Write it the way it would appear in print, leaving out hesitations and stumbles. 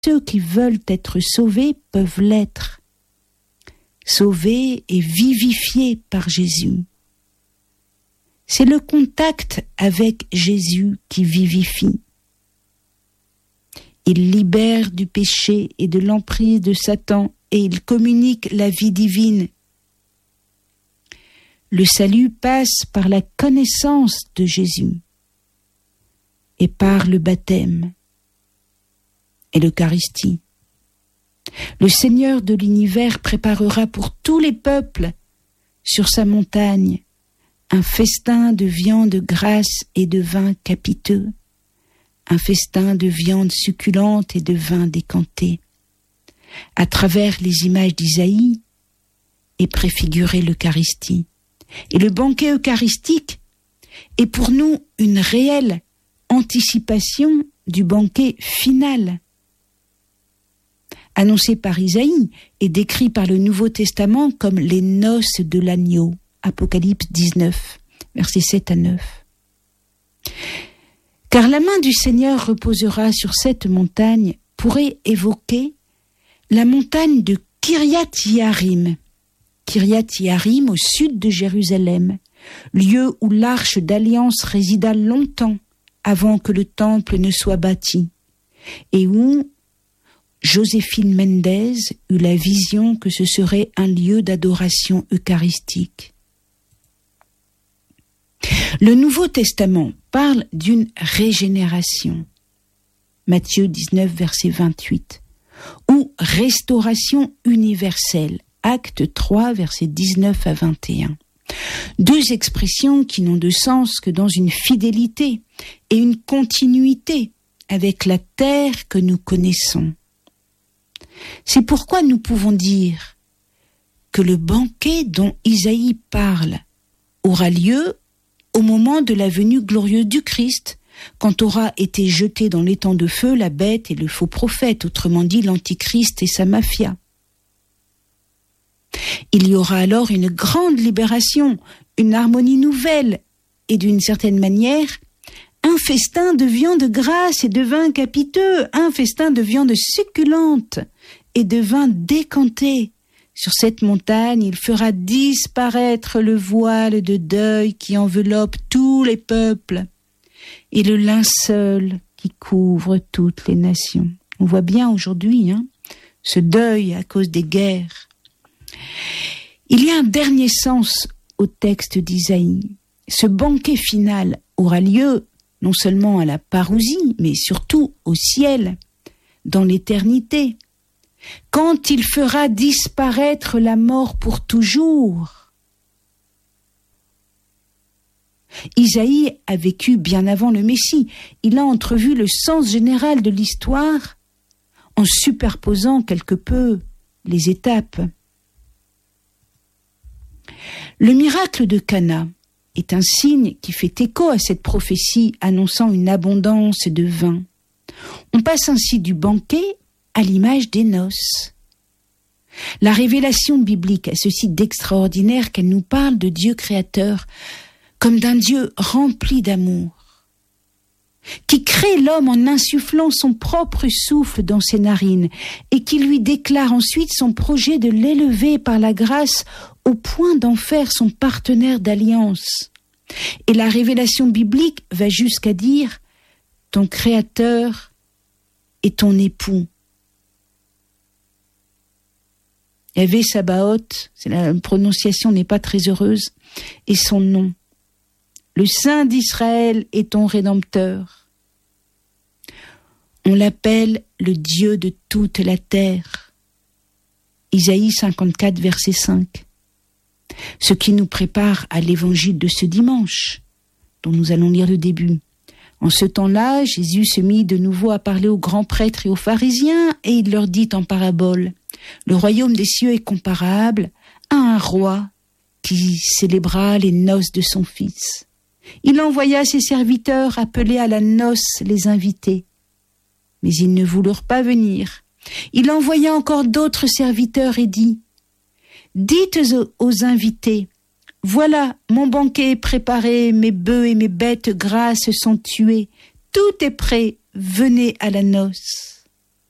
ceux qui veulent être sauvés peuvent l'être. Sauvés et vivifiés par Jésus. C'est le contact avec Jésus qui vivifie. Il libère du péché et de l'emprise de Satan et il communique la vie divine. Le salut passe par la connaissance de Jésus et par le baptême et l'Eucharistie. Le Seigneur de l'univers préparera pour tous les peuples sur sa montagne un festin de viande grasse et de vin capiteux, un festin de viande succulente et de vin décanté. À travers les images d'Isaïe est préfigurée l'Eucharistie. Et le banquet eucharistique est pour nous une réelle anticipation du banquet final. Annoncé par Isaïe et décrit par le Nouveau Testament comme les noces de l'agneau. Apocalypse 19, versets 7 à 9. Car la main du Seigneur reposera sur cette montagne pourrait évoquer la montagne de Kiryat-Yearim. Kiryat-Yearim au sud de Jérusalem, lieu où l'arche d'alliance résida longtemps avant que le temple ne soit bâti, et où Joséphine Mendez eut la vision que ce serait un lieu d'adoration eucharistique. Le Nouveau Testament parle d'une régénération, Matthieu 19, verset 28, ou restauration universelle, Acte 3, versets 19 à 21. Deux expressions qui n'ont de sens que dans une fidélité et une continuité avec la terre que nous connaissons. C'est pourquoi nous pouvons dire que le banquet dont Isaïe parle aura lieu au moment de la venue glorieuse du Christ, quand aura été jeté dans l'étang de feu la bête et le faux prophète, autrement dit l'antichrist et sa mafia. Il y aura alors une grande libération, une harmonie nouvelle et d'une certaine manière, un festin de viande grasse et de vin capiteux, un festin de viande succulente et de vin décanté. Sur cette montagne, il fera disparaître le voile de deuil qui enveloppe tous les peuples et le linceul qui couvre toutes les nations. On voit bien aujourd'hui ce deuil à cause des guerres. Il y a un dernier sens au texte d'Isaïe. Ce banquet final aura lieu non seulement à la parousie, mais surtout au ciel, dans l'éternité, quand il fera disparaître la mort pour toujours. Isaïe a vécu bien avant le Messie. Il a entrevu le sens général de l'histoire en superposant quelque peu les étapes. Le miracle de Cana est un signe qui fait écho à cette prophétie annonçant une abondance de vin. On passe ainsi du banquet à l'image des noces. La révélation biblique a ceci d'extraordinaire qu'elle nous parle de Dieu créateur comme d'un Dieu rempli d'amour, qui crée l'homme en insufflant son propre souffle dans ses narines et qui lui déclare ensuite son projet de l'élever par la grâce au point d'en faire son partenaire d'alliance. Et la révélation biblique va jusqu'à dire « ton créateur est ton époux ». Yahvé Sabaoth, la prononciation n'est pas très heureuse, et son nom. Le Saint d'Israël est ton Rédempteur. On l'appelle le Dieu de toute la terre. Isaïe 54, verset 5. Ce qui nous prépare à l'évangile de ce dimanche, dont nous allons lire le début. En ce temps-là, Jésus se mit de nouveau à parler aux grands prêtres et aux pharisiens, et il leur dit en parabole, « Le royaume des cieux est comparable à un roi qui célébra les noces de son fils. Il envoya ses serviteurs appeler à la noce les invités. Mais ils ne voulurent pas venir. Il envoya encore d'autres serviteurs et dit, « Dites aux invités, voilà, mon banquet est préparé, mes bœufs et mes bêtes grasses sont tués, tout est prêt, venez à la noce. »